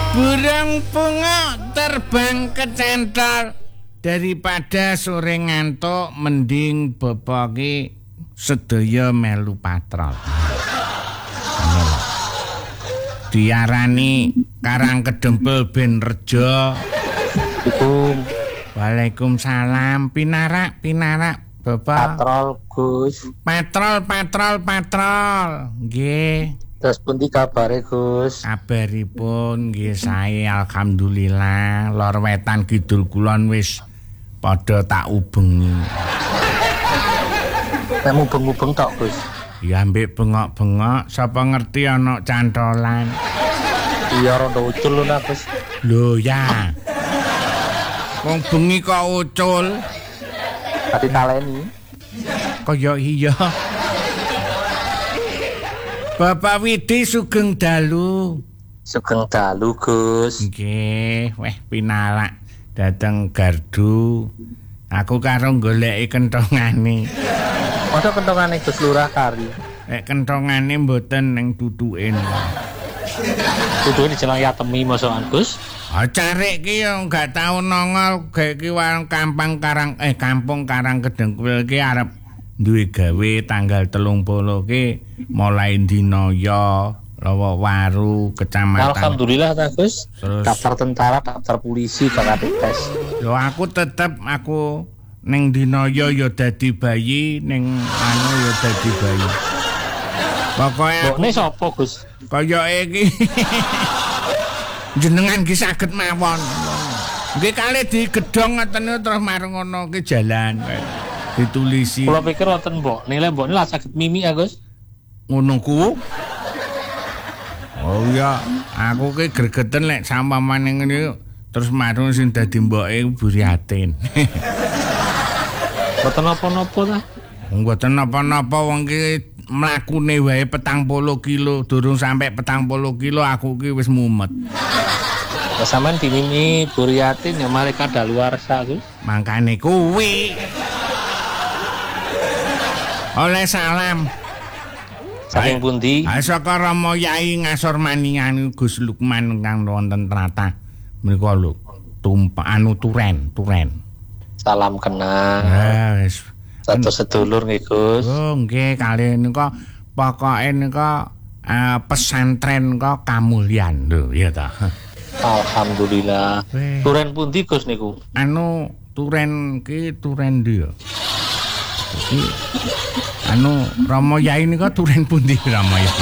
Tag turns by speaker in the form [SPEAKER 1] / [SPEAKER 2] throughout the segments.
[SPEAKER 1] Burung punga terbang ke central. Daripada sore ngantuk mending bapak ki sedaya melu patrol. Diarani Karang Kedempel ben reja. Waalaikumsalam. Pinarak bapak.
[SPEAKER 2] Patrol Gus.
[SPEAKER 1] Patrol. Nggih.
[SPEAKER 2] Terus pundi kabare Gus?
[SPEAKER 1] Kabaripun nggih sae alhamdulillah. Lor wetan kidul kulon wis padha tak ubengi.
[SPEAKER 2] Nek mubeng-mubeng tok Gus.
[SPEAKER 1] Ya ambek bengok-bengok sapa ngerti ana cantolan.
[SPEAKER 2] Iya rondo ucul lho Gus.
[SPEAKER 1] Lho ya. Wong bengi kok ucul.
[SPEAKER 2] Tadi taleni.
[SPEAKER 1] Kaya iya. Bapak Widi sugeng dalu.
[SPEAKER 2] Sugeng dalu Gus.
[SPEAKER 1] Nggih, weh pinalak dateng gardu. Aku karo goleki kentongane.
[SPEAKER 2] Masa kentongane Gus Lurah Kari.
[SPEAKER 1] Nek kentongane mboten ning tutuke.
[SPEAKER 2] Tutuke dijeneng yatemi mosokan Gus.
[SPEAKER 1] Carek ki yo gak tau nongol gek ki warung kampung Karang Kedempel ki arep duwe gawe tanggal 30 ki mulai dina ya lawa waru kecamatan.
[SPEAKER 2] Alhamdulillah ta Gus.
[SPEAKER 1] Terus,
[SPEAKER 2] daftar tentara, daftar polisi, bakal tes.
[SPEAKER 1] Yo aku ning dina ya dadi bayi, ning anu ya dadi bayi. Pokoke
[SPEAKER 2] Mbokne sapa Gus?
[SPEAKER 1] Kaya iki. Jenengan ki saged mawon. Nggih kalih digedhong ngoten terus marang ngono ki jalan. Ditulisi.
[SPEAKER 2] Kula pikir wonten mbokne, lek mbokne lah saged mimi ya Gus.
[SPEAKER 1] Ngono ku. Oh iya, aku ki gregeten lek sampamane ngene terus marung sing dadi mboke Buriatin.
[SPEAKER 2] Mboten napa-napa ta?
[SPEAKER 1] Mboten napa-napa wong ki mlakune wae 40 kilo, durung sampe 40 kilo aku ki wis mumet.
[SPEAKER 2] Ya sampean dimimi Buriatin ya mari kadaluwarsa Gus.
[SPEAKER 1] Mangkane kuwi. Oleh salam.
[SPEAKER 2] Saking pundi?
[SPEAKER 1] Saka Rama Yai Ngasor Maningan Gus Lukman kang wonten Tratah. Menika lho, Turen.
[SPEAKER 2] Salam kenal.
[SPEAKER 1] Wis.
[SPEAKER 2] Satu sedulur nggih Gus.
[SPEAKER 1] Oh nggih kalih nika pokoke nika pesantren kok kamulyan lho ya ta.
[SPEAKER 2] Alhamdulillah. Turen pundi Gus niku?
[SPEAKER 1] Anu Turen ki Turen ndi ya? Iki anu Rama Yai nika Turen pundi Rama Yai?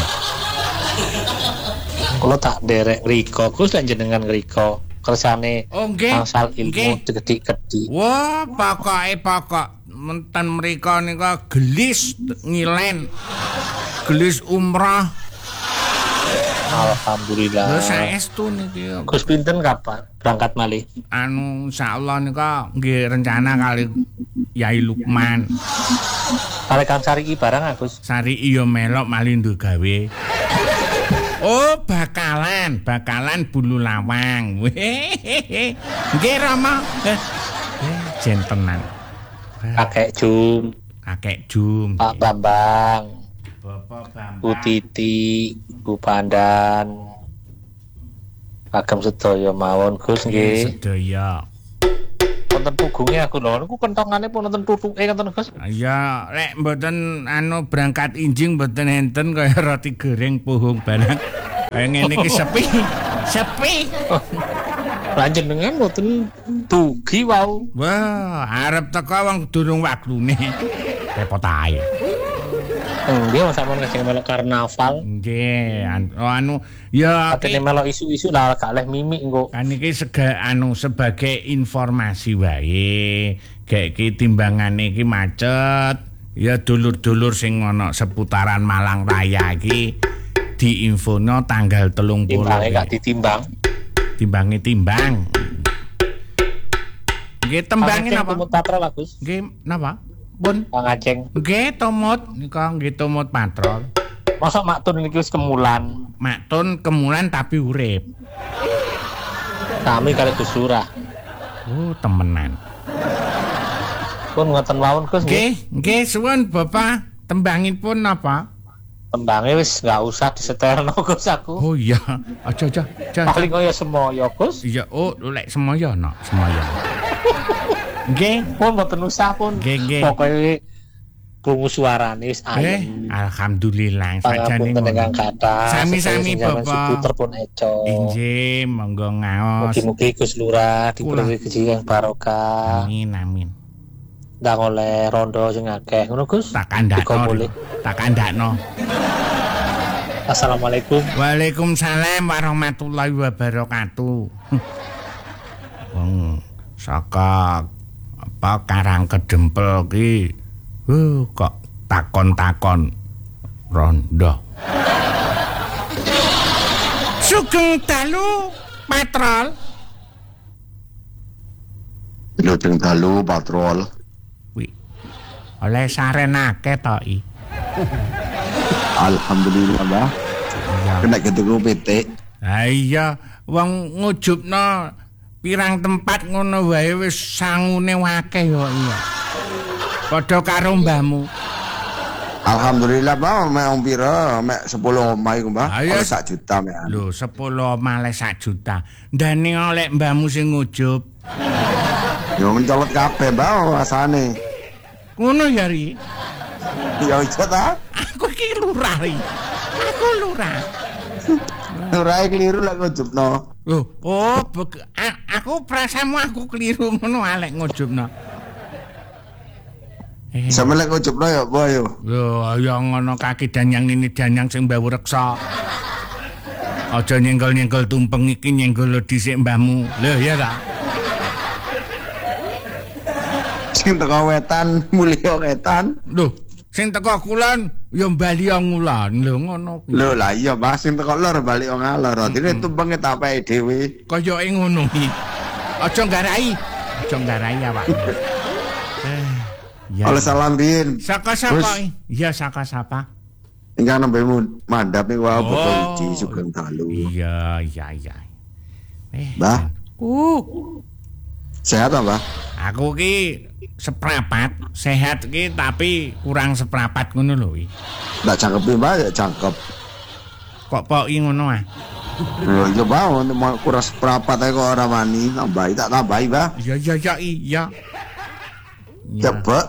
[SPEAKER 2] Kula tak derek riko Gus lan jenengan riko. Kersane angsal ilmu digedi-gedi.
[SPEAKER 1] Wah, pokok menten mriko nika gelis ngilen. Gelis umrah.
[SPEAKER 2] Alhamdulillah.
[SPEAKER 1] Lho saestu niki.
[SPEAKER 2] Gus pinten kapan berangkat malih?
[SPEAKER 1] Anu insyaallah nika nggih rencana kali Yai Lukman.
[SPEAKER 2] Kali Kang Sari iki barang Gus.
[SPEAKER 1] Sari iya melok malih nduk gawe. Oh, bakalan bulu lawang. Nggih Rama. Jentenan.
[SPEAKER 2] Kakek Jum. Pak Bambang.
[SPEAKER 1] Bapak Bambang.
[SPEAKER 2] Bu Titi, Bu Pandan. Agem sedaya mawon Gus nggih.
[SPEAKER 1] Sedaya.
[SPEAKER 2] Wonten pugunge aku lho, niku kentongane pun wonten tutuke ngoten Gus.
[SPEAKER 1] Ya, lek mboten anu berangkat injing mboten enten kaya roti goreng puhung barang. Kaya ngene iki sepi.
[SPEAKER 2] Lah jenengan mboten dugi wau.
[SPEAKER 1] Wah, arep teko wong durung waktune. Repot ae.
[SPEAKER 2] Nggih, sampeyan ngajeng melok karnaval.
[SPEAKER 1] Nggih, anu ya
[SPEAKER 2] atene melok isu-isu lah gak leh mimik engko.
[SPEAKER 1] Kan iki sebagai informasi wae. Gek iki timbangane iki macet. Ya dulur-dulur sing ana seputaran Malang Raya iki diinfono tanggal 30.
[SPEAKER 2] Timbange gak ditimbang.
[SPEAKER 1] Timbange timbang. Nggih tembange napa?
[SPEAKER 2] Tumut patrol Gus.
[SPEAKER 1] Nggih napa? Pun
[SPEAKER 2] Kang Aceng.
[SPEAKER 1] Nggih tumut nika nggih tumut patrol.
[SPEAKER 2] Mosok maktun niki wis kemulan.
[SPEAKER 1] Maktun kemulan tapi urip.
[SPEAKER 2] Kami kali Gus Lurah.
[SPEAKER 1] Oh, temenan.
[SPEAKER 2] Pun ngoten mawon Gus.
[SPEAKER 1] Nggih suwun Bapak. Tembangipun napa?
[SPEAKER 2] Tembangnya wis nggak usah diseterno Gus aku.
[SPEAKER 1] Oh iya, aja.
[SPEAKER 2] Paling kaya semoyo Gus.
[SPEAKER 1] Iya, lek semoyo no, semoyo. Nggih,
[SPEAKER 2] pun mboten usah pun.
[SPEAKER 1] Nggih.
[SPEAKER 2] Pokoke krungu suarane wis ayem.
[SPEAKER 1] Alhamdulillah sajane
[SPEAKER 2] ngono.
[SPEAKER 1] Sami-sami Bapak.
[SPEAKER 2] Puter pun eco.
[SPEAKER 1] Injih, monggo ngaos.
[SPEAKER 2] Mugi-mugi Gus Lurah diberi rezeki yang barokah.
[SPEAKER 1] Amin.
[SPEAKER 2] Ndang oleh rondo sing akeh ngono Gus.
[SPEAKER 1] Tak kandakno.
[SPEAKER 2] Assalamualaikum.
[SPEAKER 1] Waalaikumsalam warahmatullahi wabarakatuh. Wong saka apa Karang Kedempel ki kok takon-takon rondo. Sugeng dalu patrol.
[SPEAKER 3] Sugeng dalu patrol.
[SPEAKER 1] Wi. Oleh saren akeh to i.
[SPEAKER 3] Alhamdulillah, Mbah.
[SPEAKER 1] Iya.
[SPEAKER 3] Kena ketemu PT.
[SPEAKER 1] Ha iya, wong ngujubna pirang tempat ngono wae wis sangune akeh yo iya. Padha karo mbahmu.
[SPEAKER 3] Alhamdulillah, Mbah, mek pira? Mek 10 omah iku, Mbah. Oleh 1 juta mek.
[SPEAKER 1] Lho, 10 omah le 1 juta. Ndane oleh mbahmu sing ngujub.
[SPEAKER 3] Yo mencolot kabeh, Mbah, rasane.
[SPEAKER 1] Ngono ya, Ri.
[SPEAKER 3] Ya iso ta?
[SPEAKER 1] Aku iki lurah, Ri. Aku lurah.
[SPEAKER 3] Lurah keliru lek ngujubno.
[SPEAKER 1] Loh, aku perasaanmu aku keliru ngono alek ngujubno.
[SPEAKER 3] Sampe lek ngujubno ya apa yo?
[SPEAKER 1] Lho, ya ngono kaki danyang ini danyang sing mbah reksa. Aja nyenggol-nyenggol tumpeng iki nyenggol dhisik mbahmu. Lho, ya ta?
[SPEAKER 3] Sing teko wetan mulya wetan.
[SPEAKER 1] Lho, sing teko kulon ya bali ngulon. Lho ngono kuwi.
[SPEAKER 3] Lho lah iya, Mas, sing teko lor bali ngalor. Dene tumpenge tapeke dhewe.
[SPEAKER 1] Kayake ngono iki. Aja nggarai awak. Ya.
[SPEAKER 3] Oleh salam bin.
[SPEAKER 1] Saka sapa? Iya, saka sapa?
[SPEAKER 3] Ingkang nembe mandhap niku wae Bapak Wiji Sugeng Dalu.
[SPEAKER 1] Iya.
[SPEAKER 3] Mbah. Sehat ta, Mbah?
[SPEAKER 1] Aku ki seprapat, sehat ki tapi kurang seprapat ngono lho iki.
[SPEAKER 3] Ndak cangkepi, Mbah, ya cangkep.
[SPEAKER 1] Kok poki ngono ah?
[SPEAKER 3] Lho, yo Mbah, kurang seprapat ae kok ora wani, tambahi tak tambahi, Mbah.
[SPEAKER 1] Iya.
[SPEAKER 3] Cepet.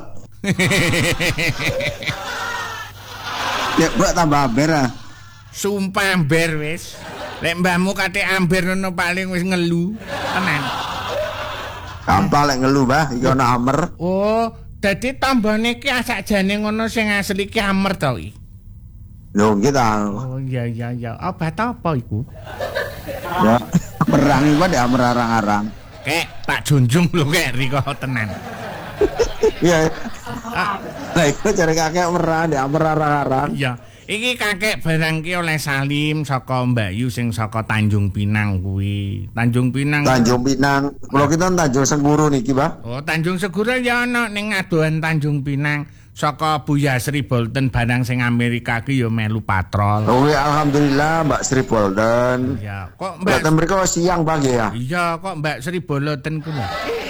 [SPEAKER 3] Ya, Mbak tambah amber ah.
[SPEAKER 1] Sumpah amber wis. Lek mbahmu kate amber ngono paling wis ngelu. Tenan.
[SPEAKER 3] Gampang lek ngelu, Mbah, iki ana amer.
[SPEAKER 1] Oh, dadi tambane iki asakjane ngono sing asli iki amer to iki.
[SPEAKER 3] Lho, nggih ta.
[SPEAKER 1] Oh, iya. Obat apa iku?
[SPEAKER 3] Ya, perang iki ndek amer arang-arang.
[SPEAKER 1] Kek tak junjung lho kek Riko tenan.
[SPEAKER 3] Iya. Lah iku jare kakek merah ndek amer arang-arang.
[SPEAKER 1] Iya. Iki kakek barang ki oleh salim saka Mbak Yu sing saka Tanjung Pinang kuwi. Tanjung Pinang. Kula
[SPEAKER 3] kita Tanjung Seguru niki, Mbah.
[SPEAKER 1] Oh, Tanjung Seguru ya ana ning adohan Tanjung Pinang. Saka Buya Sri Bolton barang sing Amerika ki ya melu patrol.
[SPEAKER 3] Oh, alhamdulillah Mbak Sri Bolton.
[SPEAKER 1] Iya, kok Mbak
[SPEAKER 3] mereka siang pagi ya?
[SPEAKER 1] Iya, kok Mbak Sri Bolton kuwi.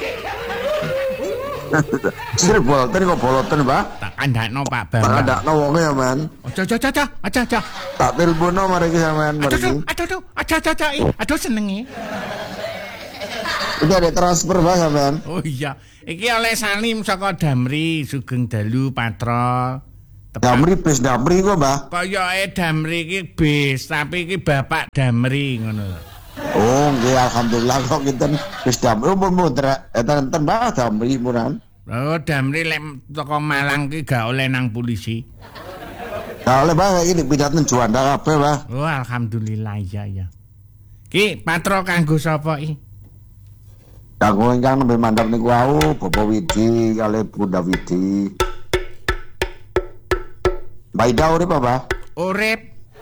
[SPEAKER 3] Sri Bolton kok Bolton, Mbak?
[SPEAKER 1] Tak kandakno Pak Bambang.
[SPEAKER 3] Tak kandakno wonge ya, Men.
[SPEAKER 1] Aja.
[SPEAKER 3] Tak tilpono mari ki sampean mriki.
[SPEAKER 1] Aduh senenge.
[SPEAKER 3] Iki ada transfer Mbak sampean.
[SPEAKER 1] Oh iya, iki oleh Salim saka Damri Sugeng Dalu patrol.
[SPEAKER 3] Damri bis Damri kok, Mbah.
[SPEAKER 1] Kayake Damri iki bis, tapi iki Bapak Damri ngono.
[SPEAKER 3] Oh, nggih alhamdulillah kok kinten wis Damri umur enten Mbah Damri muran.
[SPEAKER 1] Oh, Damri lek teko Malang ki gak oleh nang polisi.
[SPEAKER 3] Gak oleh Mbah iki dipindahin Juanda kabeh, Mbah.
[SPEAKER 1] Oh, alhamdulillah iya. Ki patrol kanggo sapa iki?
[SPEAKER 3] Kanggo ingkang nembe mandhap niku wau Bapak Widi kali Bunda Widi. Mbak Ida urip apa?
[SPEAKER 1] Urip.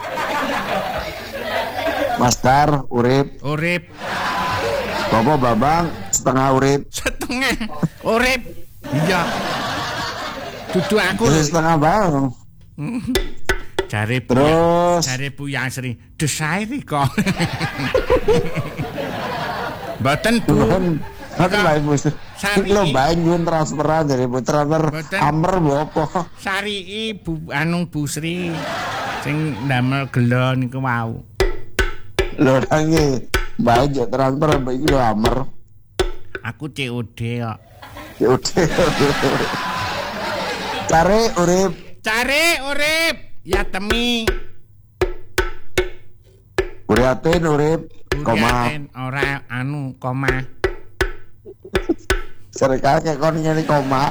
[SPEAKER 3] Mas Dar urip. Bapak Bambang setengah urip.
[SPEAKER 1] Urip. Iya. Dudu aku
[SPEAKER 3] setengah bang.
[SPEAKER 1] Jare Bu Yasri, desairi kok. Mboten Bu.
[SPEAKER 3] Mboten bae Bu. Iki lho bae nyuwun transferan dari transfer amer apa?
[SPEAKER 1] Sari Bu Sri. Sing ndamel gelo niku wau.
[SPEAKER 3] Lho tangi. Mbak yo transfer mbak iki lho amer.
[SPEAKER 1] Aku COD kok.
[SPEAKER 3] COD. Cari urip.
[SPEAKER 1] Ya temi.
[SPEAKER 3] Uriatin urip. Koma.
[SPEAKER 1] Ora koma.
[SPEAKER 3] Serikal kayak kon ngene koma.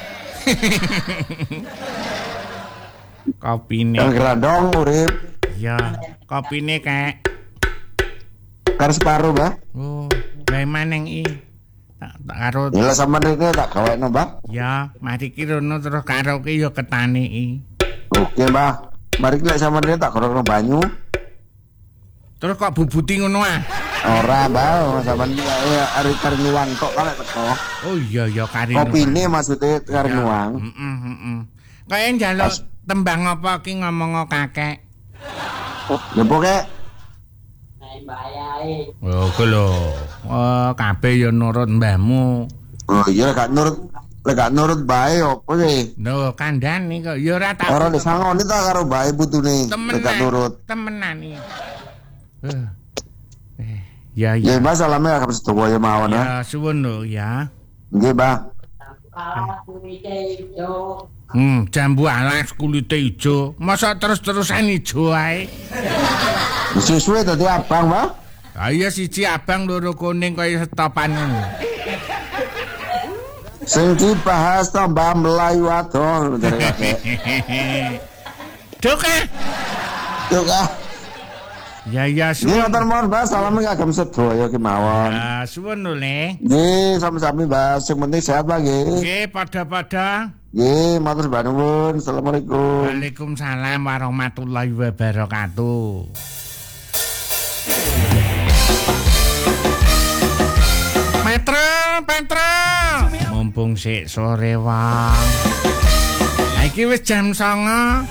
[SPEAKER 1] Kopine.
[SPEAKER 3] Yang gerandong urip.
[SPEAKER 1] Ya, kopine kayak
[SPEAKER 3] karo separuh, Mbah.
[SPEAKER 1] Oh, gawe maneng i. Tak karo.
[SPEAKER 3] Ya sampean iki tak gawekno, Mbah.
[SPEAKER 1] Ya, mari ki rono terus karo ki ya ketane i.
[SPEAKER 3] Oke, Mbah. Mari ki lek sampean tak gorokno banyu.
[SPEAKER 1] Terus kok bubuti ngono ah?
[SPEAKER 3] Ora, Mbah, sampean iki arep karo nyuwang kok kalek teko.
[SPEAKER 1] Oh iya ya kari.
[SPEAKER 3] Kopine maksudnya karo nyuwang.
[SPEAKER 1] Heeh. Kaya njaluk tembang apa ki ngomong kakek.
[SPEAKER 3] Ya pokoke
[SPEAKER 1] oh, lho. Oh, kabeh ya nurut mbahmu.
[SPEAKER 3] Oh iya gak nurut bae opo sih?
[SPEAKER 1] Lho, kandhane kok ya ora tak.
[SPEAKER 3] Ora disangoni ta karo bae putune. Gak nurut.
[SPEAKER 1] Temenan iki. Ya.
[SPEAKER 3] Ya, Mbah salame agak sedowo ya mawon
[SPEAKER 1] ya. Ya, suwun lho ya.
[SPEAKER 3] Nggih, Mbah.
[SPEAKER 1] Jambu alas kulite ijo. Masa terus-terusan ijo ae.
[SPEAKER 3] Suwe dadi abang, Mbah?
[SPEAKER 1] Ah iya siji abang loro kuning kaya setopan ngono.
[SPEAKER 3] Sing dibahas to Mbah Melayu adol dari kakek.
[SPEAKER 1] Duka. Ya
[SPEAKER 3] suwun. Nggih wonten mohon Mbah salame kagem sedaya kemawon.
[SPEAKER 1] Ah suwun lho Le.
[SPEAKER 3] Nggih sami-sami Mbah sing penting sehat Mbah nggih.
[SPEAKER 1] Nggih padha-padha.
[SPEAKER 3] Nggih matur nuwun. Assalamualaikum.
[SPEAKER 1] Waalaikumsalam warahmatullahi wabarakatuh. Petra. Mumpung sik sore wang. Iki wis jam 09.00.